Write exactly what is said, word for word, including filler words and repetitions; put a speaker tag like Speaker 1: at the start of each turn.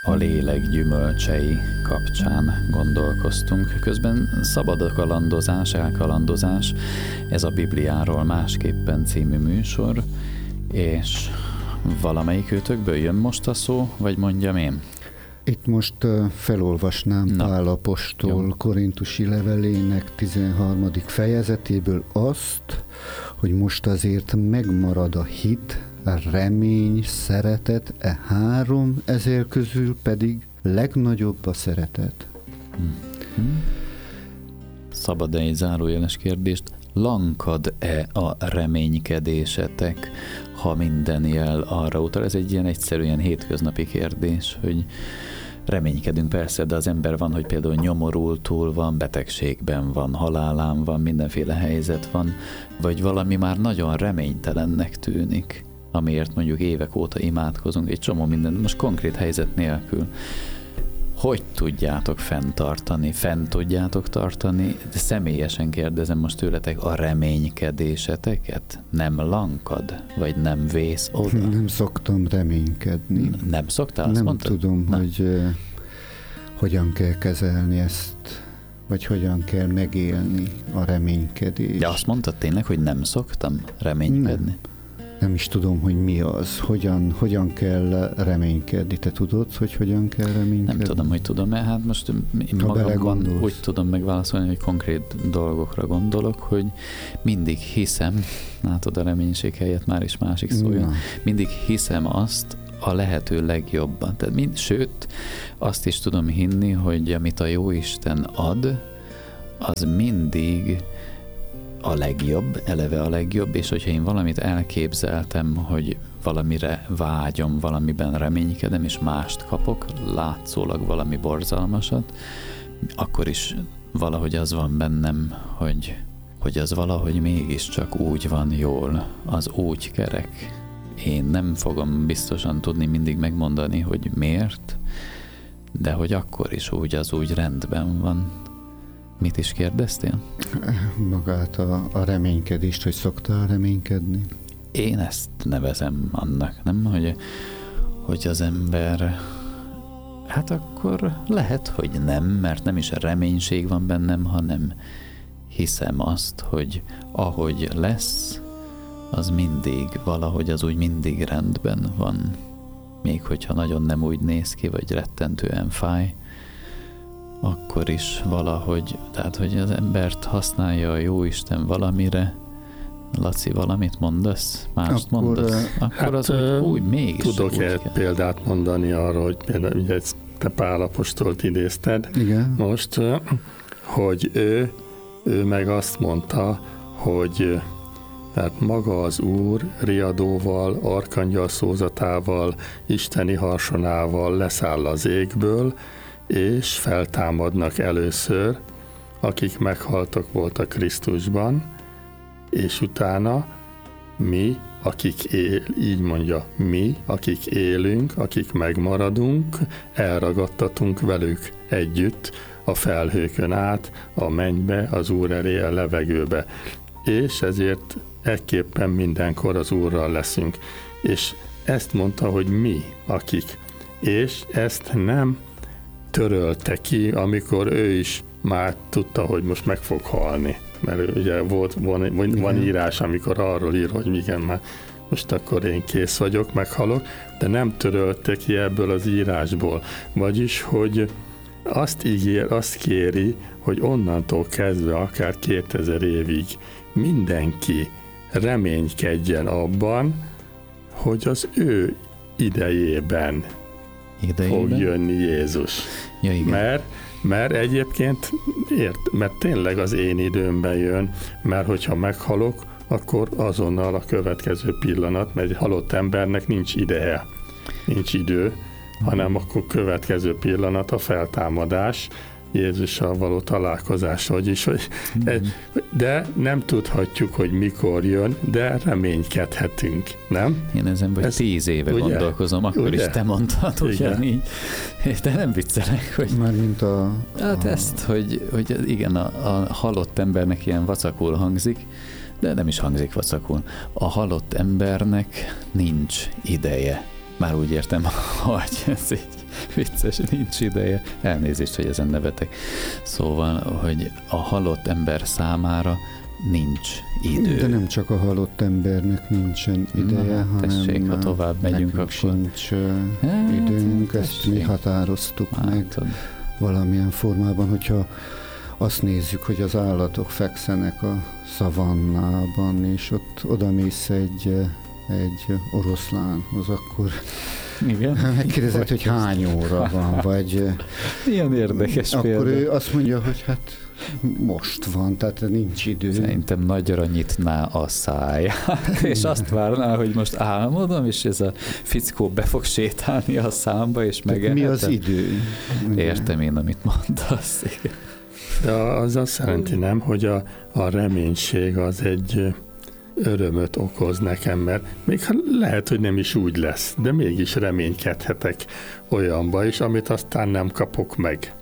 Speaker 1: A lélek gyümölcsei kapcsán gondolkoztunk. Közben szabad a kalandozás, elkalandozás. Ez a Bibliáról másképpen című műsor, és valamelyik őtökből jön most a szó, vagy mondjam én?
Speaker 2: Itt most uh, felolvasnám
Speaker 1: Na.
Speaker 2: Pál apostol Jó. korintusi levelének tizenharmadik fejezetéből azt, hogy most azért megmarad a hit, a remény, szeretet, e három, ezért közül pedig legnagyobb a szeretet.
Speaker 1: Hmm. Szabad-e egy zárójeles kérdést? Lankad-e a reménykedésetek, ha minden jel arra utal? Ez egy ilyen egyszerű, ilyen hétköznapi kérdés, hogy reménykedünk persze, de az ember van, hogy például nyomorultul van, betegségben van, halálán van, mindenféle helyzet van, vagy valami már nagyon reménytelennek tűnik, amiért mondjuk évek óta imádkozunk, egy csomó minden, most konkrét helyzet nélkül. Hogy tudjátok fenntartani, fent tudjátok tartani, de személyesen kérdezem most tőletek, a reménykedéseteket? Nem lankad, vagy nem vész oda?
Speaker 2: Nem szoktam reménykedni.
Speaker 1: Nem szoktál? Azt
Speaker 2: Nem
Speaker 1: mondtad?
Speaker 2: tudom,
Speaker 1: Na.
Speaker 2: hogy uh, hogyan kell kezelni ezt, vagy hogyan kell megélni a reménykedést.
Speaker 1: De azt mondtad tényleg, hogy nem szoktam reménykedni?
Speaker 2: Nem. Nem is tudom, hogy mi az, hogyan, hogyan kell reménykedni. Te tudod, hogy hogyan kell reménykedni?
Speaker 1: Nem tudom, hogy tudom-e. Hát most én magamban úgy tudom megválaszolni, hogy konkrét dolgokra gondolok, hogy mindig hiszem, látod a reménység helyett már is másik szóljon, Na. mindig hiszem azt a lehető legjobban. Tehát mind, sőt, azt is tudom hinni, hogy amit a Jóisten ad, az mindig a legjobb, eleve a legjobb, és hogyha én valamit elképzeltem, hogy valamire vágyom, valamiben reménykedem, és mást kapok, látszólag valami borzalmasat, akkor is valahogy az van bennem, hogy, hogy az valahogy mégiscsak úgy van jól, az úgy kerek. Én nem fogom biztosan tudni mindig megmondani, hogy miért, de hogy akkor is úgy, az úgy rendben van. Mit is kérdeztél?
Speaker 2: Magát a, a reménykedést, hogy szoktál reménykedni?
Speaker 1: Én ezt nevezem annak, nem? Hogy, hogy az ember, hát akkor lehet, hogy nem, mert nem is a reménység van bennem, hanem hiszem azt, hogy ahogy lesz, az mindig, valahogy az úgy mindig rendben van. Még hogyha nagyon nem úgy néz ki, vagy rettentően fáj, akkor is valahogy, tehát hogy az embert használja a Jóisten valamire. Laci, valamit mondasz? Mást akkor, mondasz? Akkor
Speaker 3: hát,
Speaker 1: az úgy, úgy mégis
Speaker 3: tudok
Speaker 1: úgy
Speaker 3: egy
Speaker 1: kell.
Speaker 3: példát mondani arra, hogy például ugye te Pál apostolt idézted.
Speaker 2: Igen.
Speaker 3: Most, hogy ő, ő meg azt mondta, hogy tehát maga az Úr riadóval, arkangyal szózatával, isteni harsonával leszáll az égből, és feltámadnak először, akik meghaltak voltak Krisztusban, és utána mi, akik él, így mondja, mi, akik élünk, akik megmaradunk, elragadtatunk velük együtt a felhőkön át, a mennybe, az Úr elé, a levegőbe. És ezért ekképpen mindenkor az Úrral leszünk. És ezt mondta, hogy mi, akik. És ezt nem törölte ki, amikor ő is már tudta, hogy most meg fog halni. Mert ugye volt, van, van írás, amikor arról ír, hogy igen, már most akkor én kész vagyok, meghalok, de nem törölte ki ebből az írásból. Vagyis, hogy azt ígér, azt kéri, hogy onnantól kezdve akár kétezer évig mindenki reménykedjen abban, hogy az ő idejében
Speaker 1: Idejében?
Speaker 3: fog jönni Jézus.
Speaker 1: Ja, igen.
Speaker 3: Mert, mert egyébként ért, mert tényleg az én időmben jön, mert hogyha meghalok, akkor azonnal a következő pillanat, mert egy halott embernek nincs ideje, nincs idő, hanem akkor következő pillanat a feltámadás, Jézussal való találkozás, vagyis, hogy egy, de nem tudhatjuk, hogy mikor jön, de reménykedhetünk, nem?
Speaker 1: Én ezen vagy Ez, tíz éve ugye, gondolkozom, akkor ugye? Is te mondtad ugyanígy. De nem viccelek, hogy...
Speaker 2: Mármint a... a...
Speaker 1: Hát ezt, hogy, hogy igen, a, a halott embernek ilyen vacakul hangzik, de nem is hangzik vacakul. A halott embernek nincs ideje. Már úgy értem, hogy ez így vicces, nincs ideje. Elnézést, hogy ezen nevetek. Szóval, hogy a halott ember számára nincs idő.
Speaker 2: De nem csak a halott embernek nincsen ideje,
Speaker 1: Na,
Speaker 2: hanem
Speaker 1: tessék, ha tovább megyünk,
Speaker 2: nekünk
Speaker 1: akkor...
Speaker 2: sincs
Speaker 1: Hát,
Speaker 2: időnk, ezt
Speaker 1: tessék.
Speaker 2: mi határoztuk
Speaker 1: Hát,
Speaker 2: meg valamilyen formában, hogyha azt nézzük, hogy az állatok fekszenek a szavannában, és ott odamész egy, egy oroszlánhoz, akkor
Speaker 1: igen.
Speaker 2: megkérdezed, hogy hány óra van, vagy...
Speaker 1: Ilyen érdekes
Speaker 2: akkor
Speaker 1: példa.
Speaker 2: ő azt mondja, hogy hát most van, tehát nincs idő.
Speaker 1: Szerintem nagyra nyitná a száját, és azt várná, hogy most álmodom, és ez a fickó be fog sétálni a számba, és megehetem.
Speaker 2: Mi az idő?
Speaker 1: Értem én, amit mondasz. Igen.
Speaker 3: De az azt jelenti, nem, hogy a, a reménység az egy örömöt okoz nekem, mert még lehet, hogy nem is úgy lesz, de mégis reménykedhetek olyanba is, amit aztán nem kapok meg.